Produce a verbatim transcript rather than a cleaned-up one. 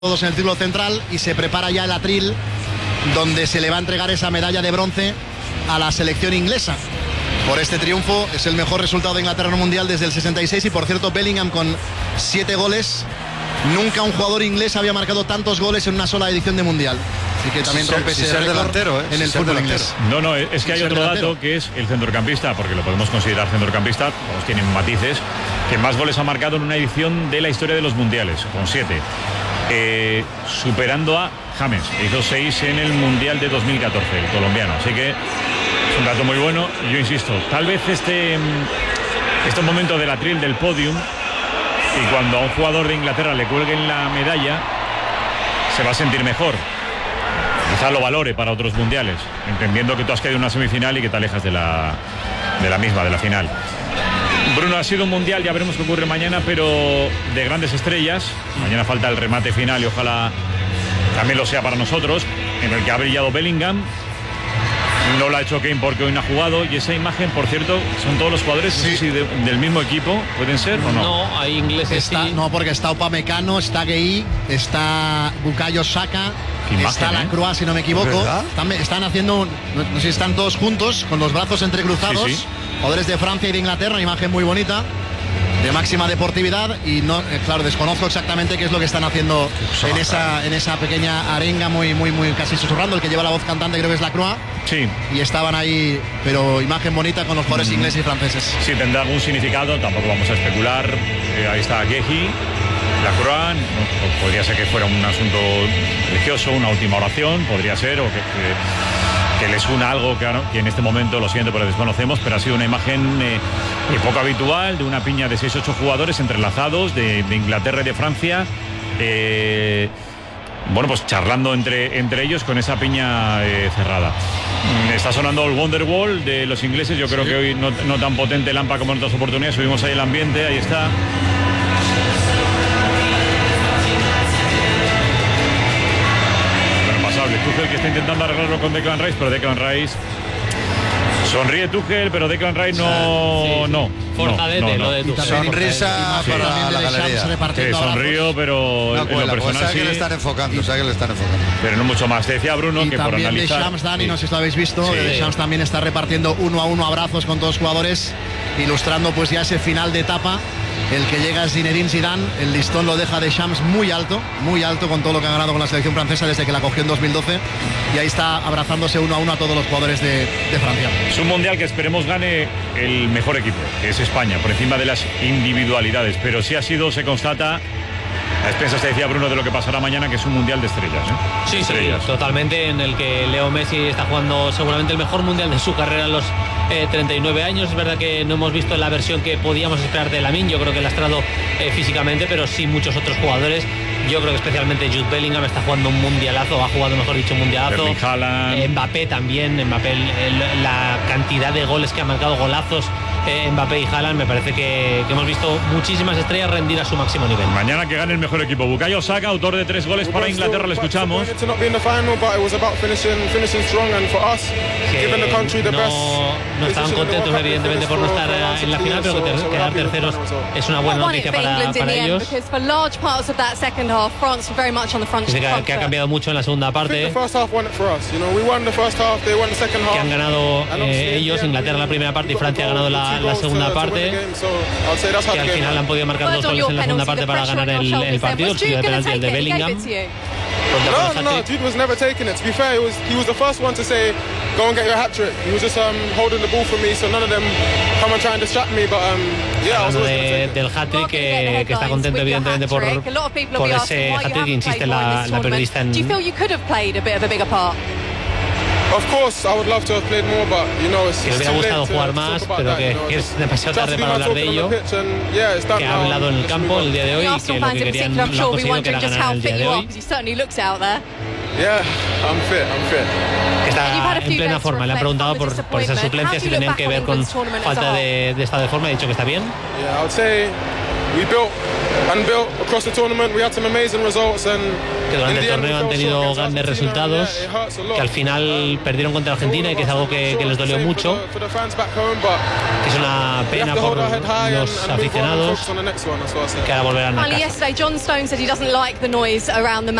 todos en el círculo central y se prepara ya el atril donde se le va a entregar esa medalla de bronce a la selección inglesa por este triunfo. Es el mejor resultado de Inglaterra en un mundial desde el sesenta y seis y por cierto Bellingham con siete goles. Nunca un jugador inglés había marcado tantos goles en una sola edición de mundial. Así que también si rompe ser, ese si récord delantero, ¿eh? en si el fútbol inglés. No, no, es que hay otro delantero. dato que es el centrocampista, porque lo podemos considerar centrocampista, todos tienen matices, que más goles ha marcado en una edición de la historia de los mundiales, con siete. Eh, superando a James, que hizo seis en el Mundial de dos mil catorce, el colombiano. Así que es un dato muy bueno. Y yo insisto, tal vez este, este momento del atril del podium, y cuando a un jugador de Inglaterra le cuelguen la medalla, se va a sentir mejor. Quizá lo valore para otros mundiales, entendiendo que tú has caído en una semifinal y que te alejas de la, de la misma, de la final. Bruno, ha sido un mundial, ya veremos qué ocurre mañana, pero de grandes estrellas. Mañana falta el remate final y ojalá también lo sea para nosotros, en el que ha brillado Bellingham. No lo ha hecho Kane porque hoy no ha jugado. Y esa imagen, por cierto, son todos los jugadores sí. Sí, de, del mismo equipo. ¿Pueden ser o no? No, hay ingleses. Está, sí. No, porque está Upamecano, está Gueye, está Bukayo Saka, imagen, está Lacroix, ¿eh? Si no me equivoco. Están, están haciendo, no, no sé si están todos juntos, con los brazos entrecruzados. Sí, sí. Jugadores de Francia y de Inglaterra, una imagen muy bonita, de máxima deportividad. Y no, eh, claro, desconozco exactamente qué es lo que están haciendo en esa, en esa pequeña arenga muy, muy, muy casi susurrando. El que lleva la voz cantante creo que es Lacroix. Sí. Y estaban ahí, pero imagen bonita con los jugadores mm. ingleses y franceses. Sí, tendrá algún significado, tampoco vamos a especular. Eh, ahí está Gueye, Lacroix. No, podría ser que fuera un asunto religioso, una última oración, podría ser, o que, que, que les una algo que, que en este momento, lo siento, pero desconocemos, pero ha sido una imagen eh, poco habitual, de una piña de seis ocho jugadores entrelazados, de, de Inglaterra y de Francia. Eh, Bueno, pues charlando entre, entre ellos con esa piña eh, cerrada. Está sonando el Wonderwall de los ingleses. Yo creo sí. que hoy no, no tan potente Lampa como en otras oportunidades. Subimos ahí el ambiente, ahí está. Bueno, pasable. Tuchel que está intentando arreglarlo con Declan Rice, pero Declan Rice... Sonríe Tuchel, pero Declan Rice no... Sí, sí. no. Forzadete, no, no, no. lo de Tuchel. Sonrisa sí. para sí. la galería. Sí, sonrío, pero no, en lo personal pues, sí. que le están enfocando, o sea que le están enfocando. Pero no mucho más. Te decía Bruno y que por analizar... Y también Deschamps, Dani, sí. no sé si lo habéis visto, sí. Deschamps también está repartiendo uno a uno abrazos con todos los jugadores, ilustrando pues ya ese final de etapa. El que llega es Zinedine Zidane, el listón lo deja Deschamps muy alto, muy alto con todo lo que ha ganado con la selección francesa desde que la cogió en dos mil doce, y ahí está abrazándose uno a uno a todos los jugadores de, de Francia. Es un mundial que esperemos gane el mejor equipo, que es España, por encima de las individualidades, pero sí ha sido, se constata, a expensas, te decía Bruno, de lo que pasará mañana, que es un mundial de estrellas, ¿eh? Sí, estrellas. sí, totalmente, en el que Leo Messi está jugando seguramente el mejor mundial de su carrera a los eh, treinta y nueve años. Es verdad que no hemos visto la versión que podíamos esperar de Lamine, yo creo que lastrado eh, físicamente, pero sí muchos otros jugadores. Yo creo que especialmente Jude Bellingham está jugando un mundialazo, ha jugado, mejor dicho, un mundialazo. Eh, Mbappé también, Mbappé, el, el, la cantidad de goles que ha marcado, golazos, eh, Mbappé y Haaland, me parece que, que hemos visto muchísimas estrellas rendir a su máximo nivel. Mañana que gane el mejor equipo. Bukayo Saka, autor de tres goles para Inglaterra, le escuchamos. Que no, no estaban contentos evidentemente por no estar en la final, pero que ter, quedar terceros es una buena noticia para, para ellos. Dice que, que ha cambiado mucho en la segunda parte, que han ganado eh, ellos, Inglaterra la primera parte y Francia ha ganado la, la segunda parte, que al final han podido marcar dos goles en la segunda parte para ganar el, el partido, el suyo de penalti, el de Bellingham. No, no, Jude was never taking it. To be fair, it was, he was the first one to say, go and get your hat trick. He was just um, holding the ball for me, so none of them come and try and distract me. But um, yeah, I was de, del hat-trick, que, que está contento evidentemente por, por ese hat-trick, insiste la, la periodista en... Of course, I would love to have played more, but you know, it's, que le hubiera gustado jugar más, pero que, que es demasiado tarde para hablar de ello, que ha hablado en el campo el día de hoy y que lo que querían lo han conseguido, que era ganar el día de hoy. Yeah, I'm fit, I'm fit. Que está en plena forma. Le han preguntado por, por esas suplencias si tenían que ver con falta de, de estado de forma. Ha dicho que está bien. Yeah, I would say we built and built across the tournament. We had some amazing results and que durante el torneo han tenido grandes resultados, que al final perdieron contra Argentina y que es algo que, que les dolió mucho, que es una pena por los aficionados, que ahora volverán a casa.